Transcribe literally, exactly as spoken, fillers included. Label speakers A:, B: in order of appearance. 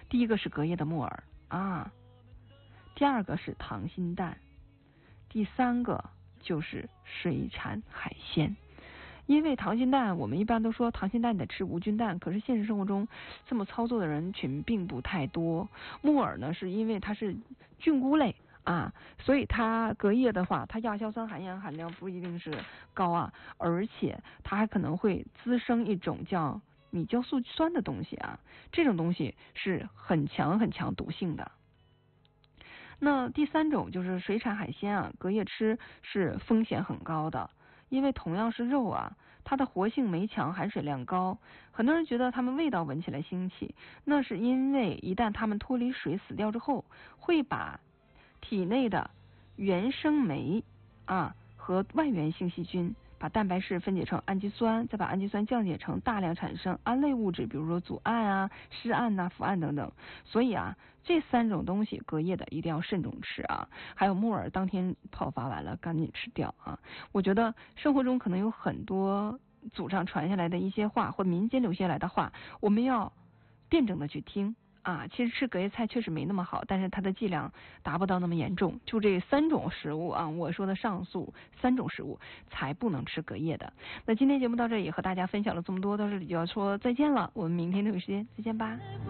A: 第一个是隔夜的木耳啊，第二个是溏心蛋，第三个就是水产海鲜。因为溏心蛋我们一般都说溏心蛋得吃无菌蛋，可是现实生活中这么操作的人群并不太多。木耳呢是因为它是菌菇类啊，所以它隔夜的话，它亚硝酸含盐含量不一定是高啊，而且它还可能会滋生一种叫米焦素酸的东西啊，这种东西是很强很强毒性的。那第三种就是水产海鲜啊，隔夜吃是风险很高的，因为同样是肉啊，它的活性酶强，含水量高。很多人觉得它们味道闻起来腥气，那是因为一旦它们脱离水死掉之后，会把体内的原生酶啊和外源性细菌把蛋白质分解成氨基酸，再把氨基酸降解成大量产生胺类物质，比如说组胺啊、施胺呐、脯胺等等。所以啊，这三种东西隔夜的一定要慎重吃啊。还有木耳，当天泡发完了赶紧吃掉啊。我觉得生活中可能有很多祖上传下来的一些话，或民间留下来的话，我们要辩证的去听。啊，其实吃隔夜菜确实没那么好，但是它的剂量达不到那么严重。就这三种食物啊，我说的上述三种食物才不能吃隔夜的。那今天节目到这里，和大家分享了这么多，到这里就要说再见了。我们明天这个时间再见吧。